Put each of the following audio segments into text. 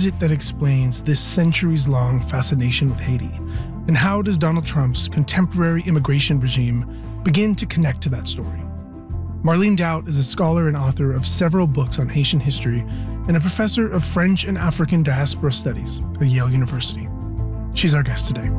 is it that explains this centuries-long fascination with Haiti? And how does Donald Trump's contemporary immigration regime begin to connect to that story? Marlene Doudt is a scholar and author of several books on Haitian history and a professor of French and African diaspora studies at Yale University. She's our guest today.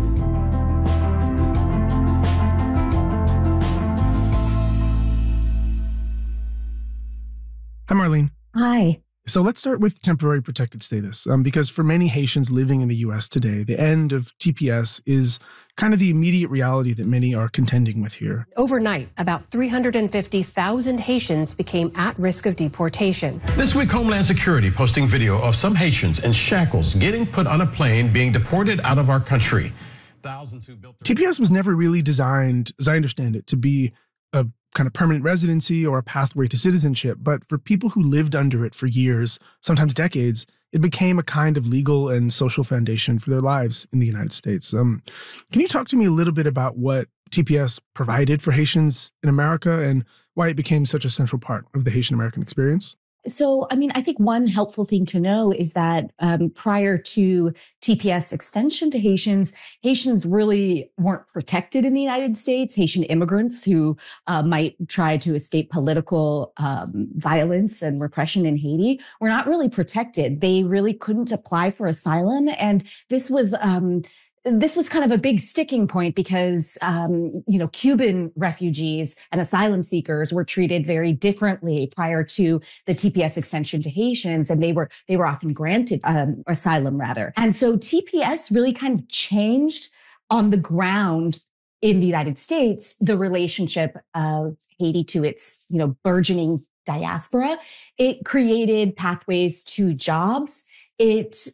Hi, Marlene. Hi. So let's start with temporary protected status, because for many Haitians living in the U.S. today, the end of TPS is kind of the immediate reality that many are contending with here. Overnight, about 350,000 Haitians became at risk of deportation. This week, Homeland Security posting video of some Haitians in shackles getting put on a plane being deported out of our country. Thousands who built TPS was never really designed, as I understand it, to be a kind of permanent residency or a pathway to citizenship. But for people who lived under it for years, sometimes decades, it became a kind of legal and social foundation for their lives in the United States. Can you talk to me a little bit about what TPS provided for Haitians in America and why it became such a central part of the Haitian American experience? So, I think one helpful thing to know is that prior to TPS extension to Haitians really weren't protected in the United States. Haitian immigrants who might try to escape political violence and repression in Haiti were not really protected. They really couldn't apply for asylum. And this was kind of a big sticking point because, Cuban refugees and asylum seekers were treated very differently prior to the TPS extension to Haitians, and they were often granted asylum rather. And so TPS really kind of changed on the ground in the United States the relationship of Haiti to its, burgeoning diaspora. It created pathways to jobs. It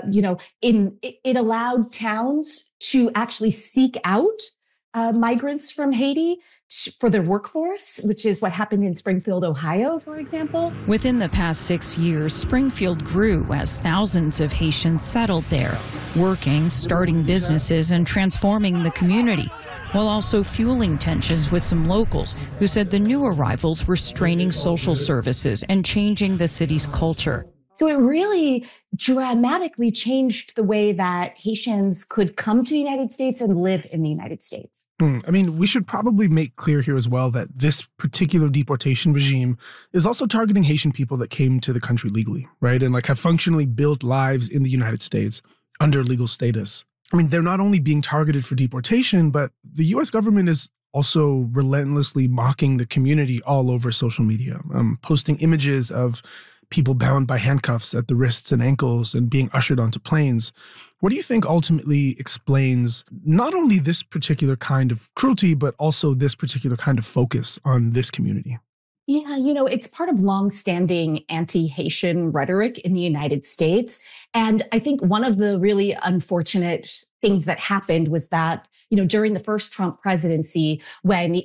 allowed towns to actually seek out migrants from Haiti for their workforce, which is what happened in Springfield, Ohio, for example. Within the past 6 years, Springfield grew as thousands of Haitians settled there, working, starting businesses, and transforming the community, while also fueling tensions with some locals who said the new arrivals were straining social services and changing the city's culture. So it really dramatically changed the way that Haitians could come to the United States and live in the United States. We should probably make clear here as well that this particular deportation regime is also targeting Haitian people that came to the country legally, right? And have functionally built lives in the United States under legal status. They're not only being targeted for deportation, but the U.S. government is also relentlessly mocking the community all over social media, posting images of people bound by handcuffs at the wrists and ankles and being ushered onto planes. What do you think ultimately explains not only this particular kind of cruelty, but also this particular kind of focus on this community? Yeah, it's part of longstanding anti-Haitian rhetoric in the United States. And I think one of the really unfortunate things that happened was that, during the first Trump presidency, when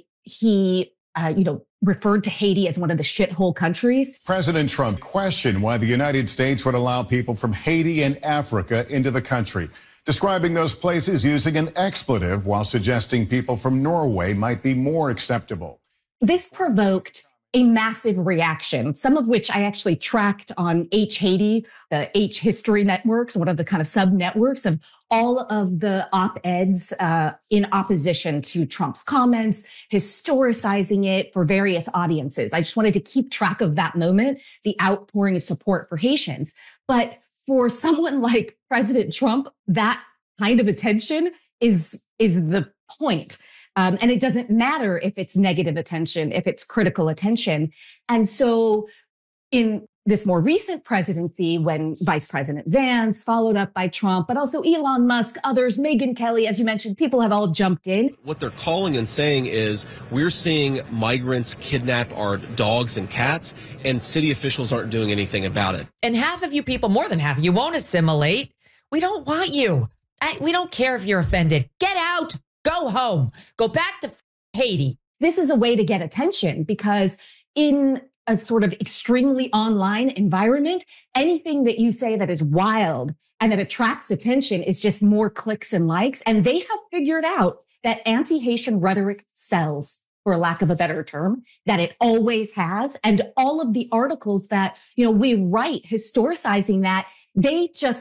he referred to Haiti as one of the shithole countries. President Trump questioned why the United States would allow people from Haiti and Africa into the country, describing those places using an expletive while suggesting people from Norway might be more acceptable. This provoked a massive reaction, some of which I actually tracked on H Haiti, the H History networks, one of the kind of sub-networks of all of the op-eds in opposition to Trump's comments, historicizing it for various audiences. I just wanted to keep track of that moment, the outpouring of support for Haitians. But for someone like President Trump, that kind of attention is the point. And it doesn't matter if it's negative attention, if it's critical attention. And so in this more recent presidency, when Vice President Vance, followed up by Trump, but also Elon Musk, others, Megyn Kelly, as you mentioned, people have all jumped in. What they're calling and saying is we're seeing migrants kidnap our dogs and cats, and city officials aren't doing anything about it. And half of you people, more than half, you won't assimilate. We don't want you. We don't care if you're offended. Get out. Go home. Go back to Haiti. This is a way to get attention because in a sort of extremely online environment, anything that you say that is wild and that attracts attention is just more clicks and likes. And they have figured out that anti-Haitian rhetoric sells, for lack of a better term, that it always has. And all of the articles that, we write historicizing that, they just